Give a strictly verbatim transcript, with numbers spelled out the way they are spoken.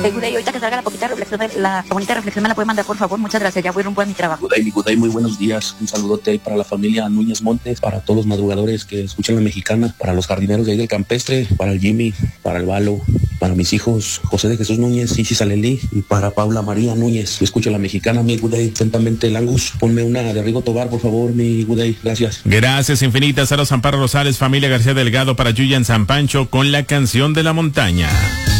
Eh, Good day, ahorita que salga la poquita reflexión, de, la bonita reflexión me la puede mandar, por favor. Muchas gracias, ya voy rumbo a mi trabajo. Good day, mi Good day, muy buenos días. Un saludote ahí para la familia Núñez Montes, para todos los madrugadores que escuchan la mexicana, para los jardineros de ahí del campestre, para el Jimmy, para el Valo, para mis hijos José de Jesús Núñez, Isis Alelí, y para Paula María Núñez. Yo escucho la mexicana, mi Good day. Atentamente, el Angus, ponme una de Rigo Tobar, por favor, mi Good day. Gracias. Gracias infinitas a los Amparo Rosales, familia García Delgado, para Yuya en San Pancho con la canción de la montaña.